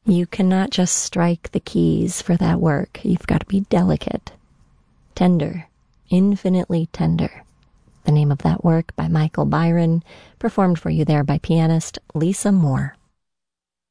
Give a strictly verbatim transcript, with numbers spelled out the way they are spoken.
You cannot just strike the keys for that work. You've got to be delicate, tender, infinitely tender. The name of that work by Michael Byron, performed for you there by pianist Lisa Moore.